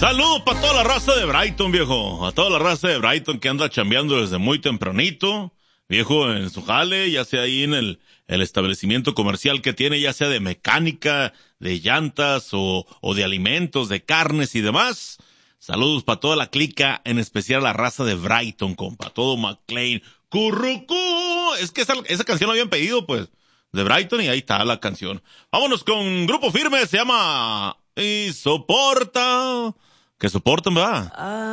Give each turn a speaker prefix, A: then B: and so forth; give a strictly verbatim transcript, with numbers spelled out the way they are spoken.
A: Saludos para toda la raza de Brighton, viejo. A toda la raza de Brighton que anda chambeando desde muy tempranito, viejo, en su jale, ya sea ahí en el, el establecimiento comercial que tiene, ya sea de mecánica, de llantas o, o de alimentos, de carnes y demás. Saludos para toda la clica, en especial la raza de Brighton, compa. Todo McLean. ¡Currucú! Es que esa, esa canción la habían pedido, pues, de Brighton, y ahí está la canción. Vámonos con Grupo Firme, se llama... Y soporta... Que soportan, ¿verdad?